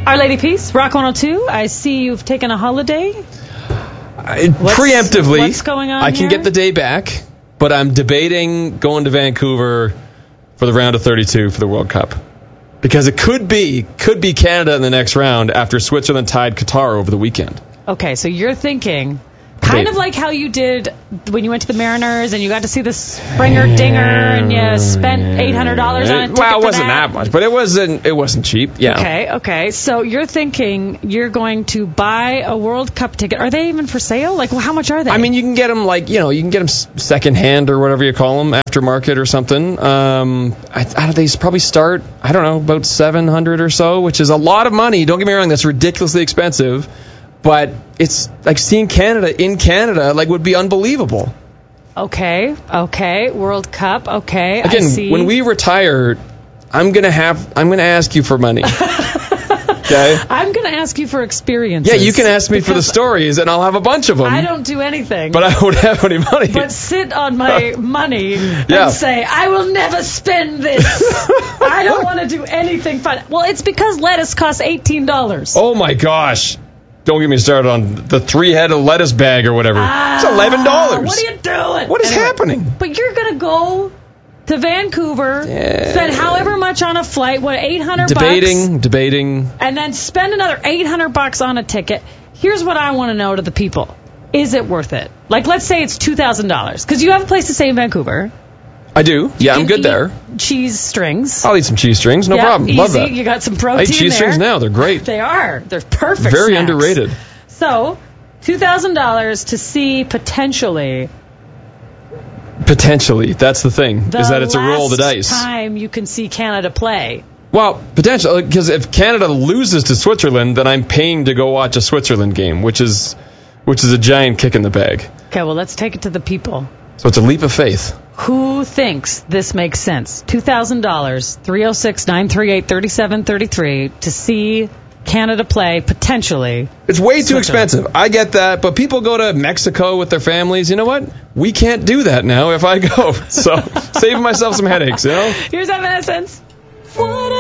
Our Lady Peace, Rock 102. I see you've taken a holiday. Preemptively, what's going on I can here? get the day back, but I'm debating going to Vancouver for the round of 32 for the World Cup. Because it could be Canada in the next round after Switzerland tied Qatar over the weekend. Okay, so you're thinking kind of like how you did when you went to the Mariners and you got to see the Springer Dinger and you spent $800 on a ticket. Well, it wasn't that much, but it wasn't cheap. Yeah. Okay. So you're thinking you're going to buy a World Cup ticket. Are they even for sale? Like, well, how much are they? I mean, you can get them you can get them secondhand or whatever you call them, aftermarket or something. They probably start, I don't know, about $700 or so, which is a lot of money. Don't get me wrong, that's ridiculously expensive. But it's like seeing Canada in Canada, would be unbelievable. Okay. World Cup. Okay. Again, I see. when we retire, I'm gonna ask you for money. Okay. I'm gonna ask you for experiences. Yeah, you can ask me for the stories, and I'll have a bunch of them. I don't do anything. But I don't have any money. But sit on my money and say, I will never spend this. I don't want to do anything fun. Well, it's because lettuce costs $18. Oh my gosh. Don't get me started on the 3-headed lettuce bag or whatever. It's $11. What are you doing? What is happening? But you're going to go to Vancouver, spend however much on a flight, $800 Debating. And then spend another $800 on a ticket. Here's what I want to know to the people. Is it worth it? Let's say it's $2,000. Because you have a place to stay in Vancouver. I do. Yeah, I'm good there. Cheese strings. I'll eat some cheese strings. No problem. Easy. Love that. You got some protein I eat cheese strings now. They're great. They are. They're perfect. Very snacks. underrated. So, $2,000 to see potentially. Potentially. That's the thing. Is that it's a roll of the dice. Time you can see Canada play. Well, potentially. Because if Canada loses to Switzerland, then I'm paying to go watch a Switzerland game, which is a giant kick in the bag. Okay, well, let's take it to the people. So it's a leap of faith. Who thinks this makes sense? $2,000, 306-938-3733 to see Canada play, potentially. It's way too expensive. I get that, but people go to Mexico with their families. You know what? We can't do that now if I go. So, saving myself some headaches, Here's Evanescence.